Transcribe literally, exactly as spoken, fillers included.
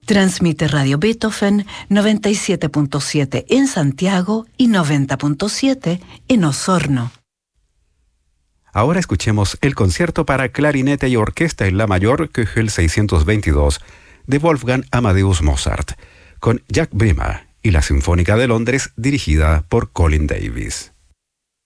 Transmite Radio Beethoven noventa y siete punto siete en Santiago y noventa punto siete en Osorno. Ahora escuchemos el concierto para clarinete y orquesta en la mayor, Köchel seiscientos veintidós, de Wolfgang Amadeus Mozart, con Jack Brema y la Sinfónica de Londres dirigida por Colin Davis.